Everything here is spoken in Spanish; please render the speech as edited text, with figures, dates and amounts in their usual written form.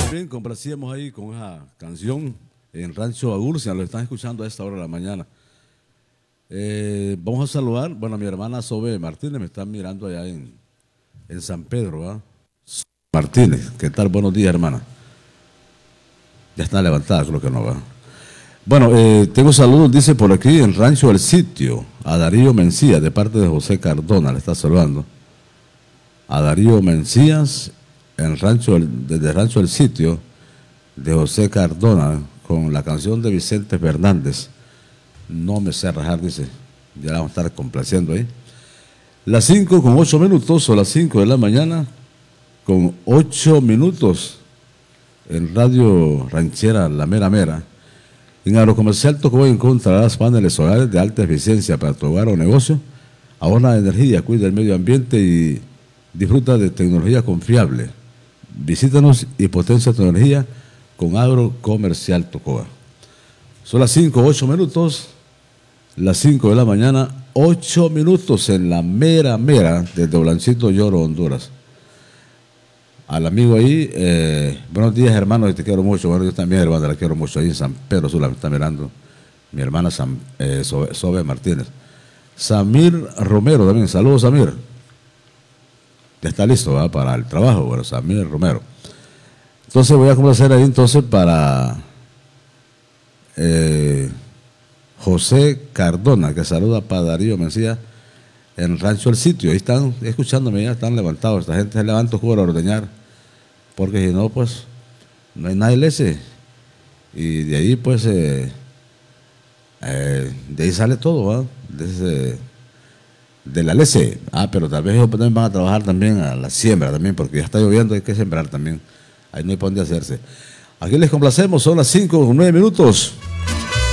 Bien, complacíamos ahí con esa canción en Rancho Agurcia, lo están escuchando a esta hora de la mañana. Vamos a saludar, bueno, a mi hermana Sobe Martínez, me están mirando allá en San Pedro, ¿va? Martínez, ¿qué tal? Buenos días, hermana. Ya está levantada, creo que no va. Bueno, tengo saludos, dice por aquí, en Rancho El Sitio, a Darío Mencías, de parte de José Cardona, le está saludando. A Darío Mencías, desde Rancho El Sitio, de José Cardona, con la canción de Vicente Fernández. No me sé rajar, dice. Ya la vamos a estar complaciendo ahí. Las 5:08, o las 5 de la mañana, con 8 minutos, en Radio Ranchera La Mera Mera. En Agrocomercial Tocobo encontrarás paneles solares de alta eficiencia para tu hogar o negocio. Ahorra energía, cuida el medio ambiente y disfruta de tecnología confiable. Visítanos y potencia tu energía con Agrocomercial Tocoba. Son las 5:08, las 5 de la mañana, 8 minutos en la Mera Mera desde Oblancito Lloro, Honduras. Al amigo ahí, buenos días, hermano, te quiero mucho. Bueno, yo también, hermano, la quiero mucho ahí en San Pedro Sula, me está mirando mi hermana Sobe Martínez. Samir Romero también, saludos, Samir. Ya está listo, ¿verdad? Para el trabajo, bueno, Samir Romero. Entonces voy a complacer ahí entonces para José Cardona, que saluda para Darío Mencía en Rancho El Sitio. Ahí están escuchándome, ya están levantados. Esta gente se levanta a ordeñar, porque si no, pues no hay nada leche. Y de ahí, pues, de ahí sale todo, ¿verdad? De la leche. Pero tal vez ellos también van a trabajar también a la siembra también, porque ya está lloviendo, hay que sembrar también. Ahí no hay para dónde hacerse. Aquí les complacemos, son las 5:09.